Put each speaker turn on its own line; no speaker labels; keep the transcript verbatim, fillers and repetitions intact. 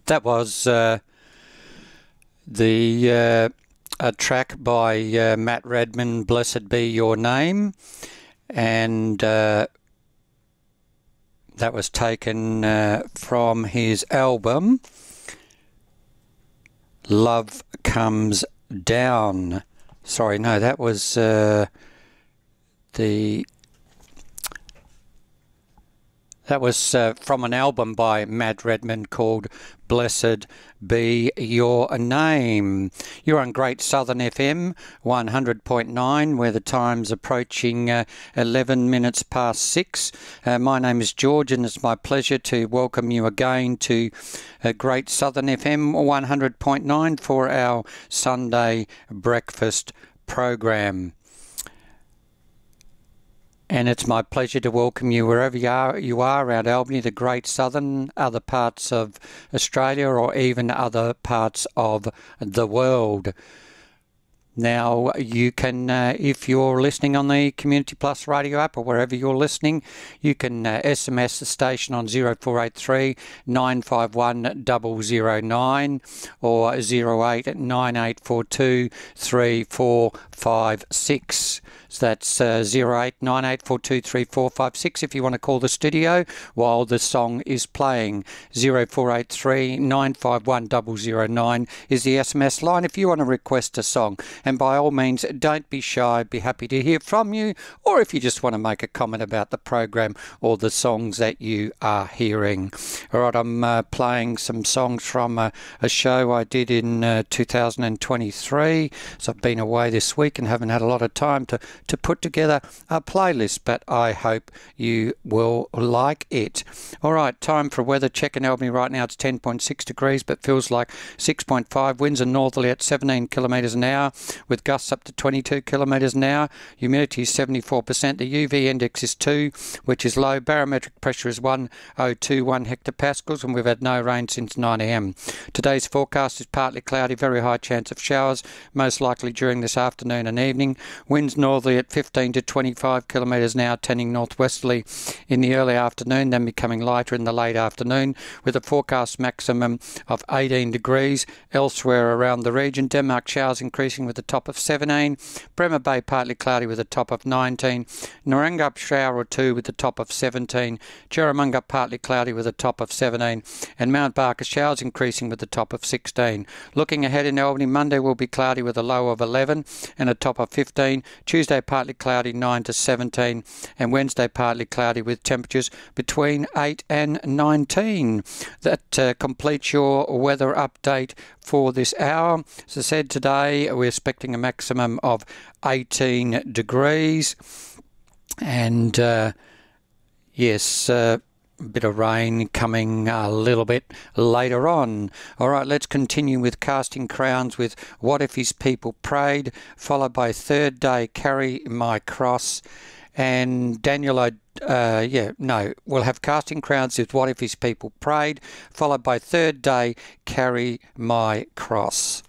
That was uh, the uh, a track by uh, Matt Redman, Blessed Be Your Name, and uh, that was taken uh, from his album Love Comes Down. Sorry, no, that was uh, the... That was uh, from an album by Matt Redman called Blessed Be Your Name. You're on Great Southern F M one hundred point nine, where the time's approaching uh, eleven minutes past six. Uh, my name is George, and it's my pleasure to welcome you again to uh, Great Southern F M one hundred point nine for our Sunday breakfast program. And it's my pleasure to welcome you wherever you are, you are around Albany, the Great Southern, other parts of Australia, or even other parts of the world. Now, you can, uh, if you're listening on the Community Plus radio app or wherever you're listening, you can uh, S M S the station on zero four eight three, nine five one, zero zero nine or zero eight nine eight four two, three four five six. So that's uh, zero eight nine eight four two, three four five six if you want to call the studio while the song is playing. zero four eight three, nine five one, zero zero nine is the S M S line if you want to request a song. And by all means, don't be shy. Be happy to hear from you. Or if you just want to make a comment about the program or the songs that you are hearing. All right, I'm uh, playing some songs from uh, a show I did in uh, two thousand twenty-three. So I've been away this week and haven't had a lot of time to, to put together a playlist, but I hope you will like it. All right, time for a weather check in Albany right now. It's ten point six degrees, but feels like six point five. Winds are northerly at seventeen kilometres an hour, with gusts up to twenty-two kilometres an hour. Humidity is seventy-four percent. The U V index is two, which is low. Barometric pressure is one thousand twenty-one hectopascals, and we've had no rain since nine a m. Today's forecast is partly cloudy, very high chance of showers, most likely during this afternoon and evening. Winds northerly at fifteen to twenty-five kilometres an hour, tending northwesterly in the early afternoon, then becoming lighter in the late afternoon, with a forecast maximum of eighteen degrees. Elsewhere around the region, Denmark showers increasing with a top of seventeen, Bremer Bay partly cloudy with a top of nineteen, Narangub shower or two with a top of seventeen, Jerramunga partly cloudy with a top of seventeen, and Mount Barker showers increasing with a top of sixteen. Looking ahead in Albany, Monday will be cloudy with a low of eleven and a top of fifteen, Tuesday partly cloudy nine to seventeen, and Wednesday partly cloudy with temperatures between eight and nineteen. That uh, completes your weather update for this hour. As I said, today we're expecting a maximum of eighteen degrees, and uh, yes, uh, a bit of rain coming a little bit later on. All right, let's continue with Casting Crowns with What If His People Prayed, followed by Third Day, Carry My Cross, and Daniel O. Uh, yeah, no, we'll have Casting Crowns with What If His People Prayed, followed by Third Day, Carry My Cross.